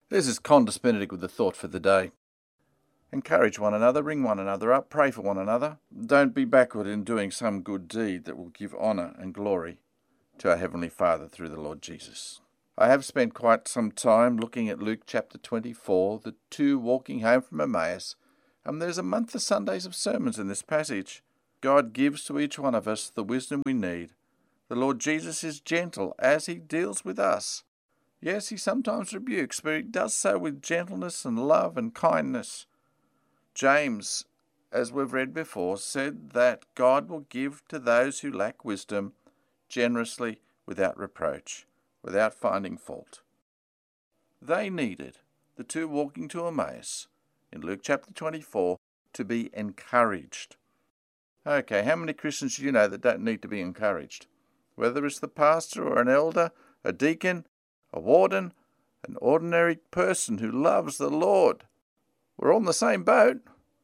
This is Condus Benedict with the thought for the day. Encourage one another, ring one another up, pray for one another. Don't be backward in doing some good deed that will give honour and glory to our Heavenly Father through the Lord Jesus. I have spent quite some time looking at Luke chapter 24, the two walking home from Emmaus, and there's a month of Sundays of sermons in this passage. God gives to each one of us the wisdom we need. The Lord Jesus is gentle as he deals with us. Yes, he sometimes rebukes, but he does so with gentleness and love and kindness. James, as we've read before, said that God will give to those who lack wisdom generously, without reproach, without finding fault. They needed, the two walking to Emmaus, in Luke chapter 24, to be encouraged. Okay, how many Christians do you know that don't need to be encouraged? Whether it's the pastor or an elder, a deacon, a warden, an ordinary person who loves the Lord. We're all in the same boat.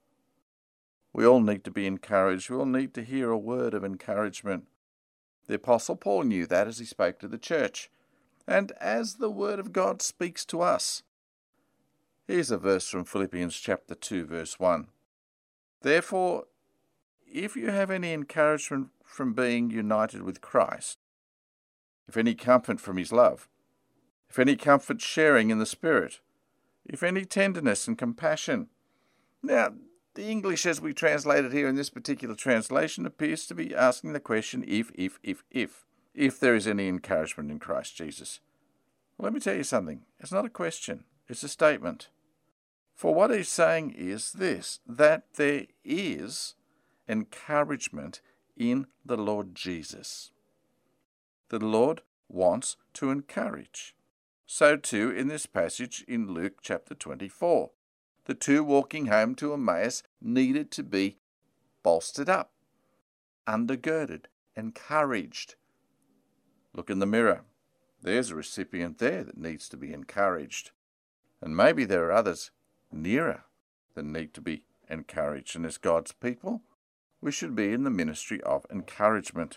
We all need to be encouraged. We all need to hear a word of encouragement. The Apostle Paul knew that as he spoke to the church, and as the Word of God speaks to us. Here's a verse from Philippians chapter 2, verse 1. Therefore, if you have any encouragement from being united with Christ, if any comfort from his love, if any comfort sharing in the Spirit, if any tenderness and compassion. Now, the English as we translate it here in this particular translation appears to be asking the question if there is any encouragement in Christ Jesus. Well, let me tell you something. It's not a question. It's a statement. For what he's saying is this, that there is encouragement in the Lord Jesus. The Lord wants to encourage. So too in this passage in Luke chapter 24. The two walking home to Emmaus needed to be bolstered up, undergirded, encouraged. Look in the mirror. There's a recipient there that needs to be encouraged. And maybe there are others nearer that need to be encouraged. And as God's people, we should be in the ministry of encouragement.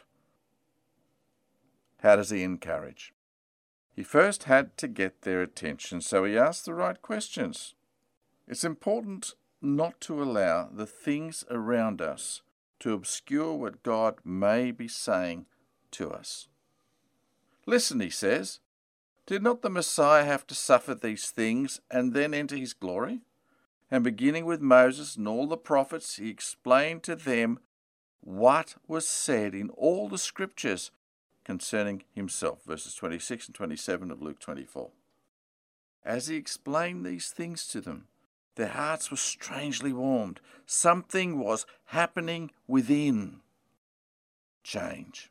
How does he encourage? He first had to get their attention, so he asked the right questions. It's important not to allow the things around us to obscure what God may be saying to us. Listen, he says, did not the Messiah have to suffer these things and then enter his glory? And beginning with Moses and all the prophets, he explained to them what was said in all the scriptures concerning himself, verses 26 and 27 of Luke 24. As he explained these things to them, their hearts were strangely warmed. Something was happening within. Change.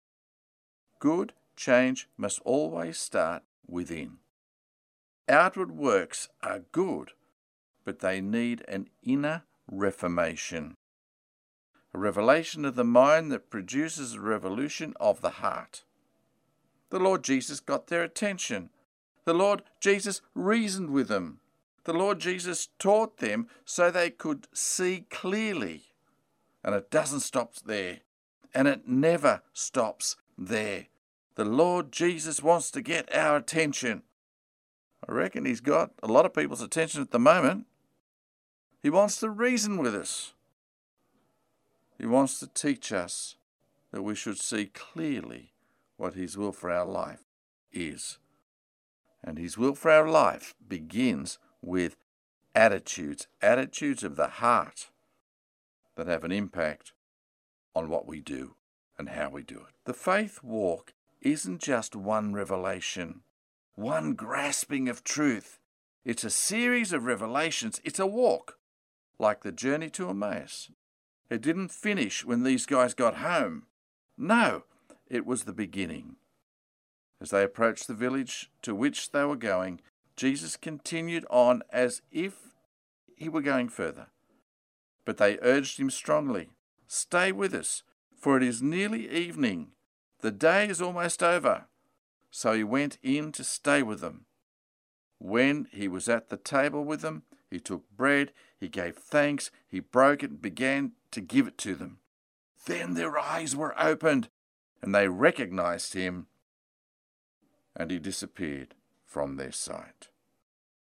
Good change must always start within. Outward works are good, but they need an inner reformation. A revelation of the mind that produces a revolution of the heart. The Lord Jesus got their attention. The Lord Jesus reasoned with them. The Lord Jesus taught them so they could see clearly. And it doesn't stop there. And it never stops there. The Lord Jesus wants to get our attention. I reckon he's got a lot of people's attention at the moment. He wants to reason with us. He wants to teach us that we should see clearly what his will for our life is. And his will for our life begins with attitudes of the heart that have an impact on what we do and how we do it. The faith walk isn't just one revelation, one grasping of truth. It's a series of revelations. It's a walk, like the journey to Emmaus. It didn't finish when these guys got home. No, it was the beginning. As they approached the village to which they were going, Jesus continued on as if he were going further. But they urged him strongly, "Stay with us, for it is nearly evening. The day is almost over." So he went in to stay with them. When he was at the table with them, he took bread, he gave thanks, he broke it and began to give it to them. Then their eyes were opened and they recognized him, and he disappeared from their sight.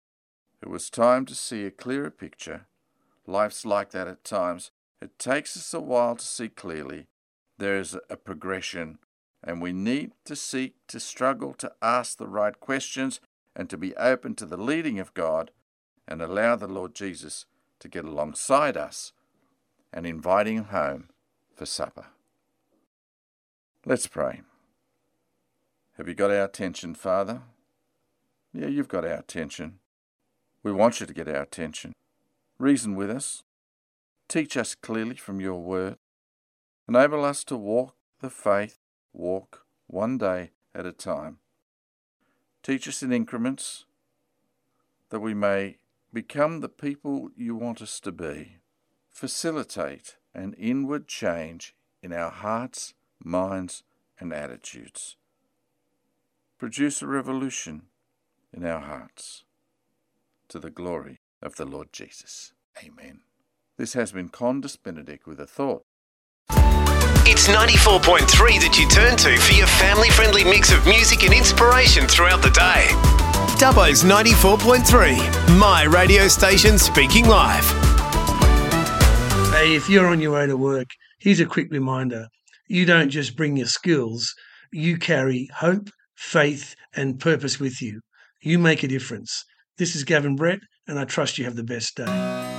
It was time to see a clearer picture. Life's like that at times. It takes us a while to see clearly. There is a progression, and we need to seek, to struggle, to ask the right questions, and to be open to the leading of God, and allow the Lord Jesus to get alongside us and inviting Him home for supper. Let's pray. Have you got our attention, Father? Yeah, you've got our attention. We want you to get our attention. Reason with us. Teach us clearly from your word. Enable us to walk the faith, walk one day at a time. Teach us in increments that we may become the people you want us to be. Facilitate an inward change in our hearts, minds, and attitudes. Produce a revolution in our hearts to the glory of the Lord Jesus. Amen. This has been Condis Benedict with a thought. It's 94.3 that you turn to for your family-friendly mix of music and inspiration throughout the day. Dubbo's 94.3, my radio station speaking live. Hey, if you're on your way to work, here's a quick reminder. You don't just bring your skills, you carry hope, faith, and purpose with you. You make a difference. This is Gavin Brett, and I trust you have the best day.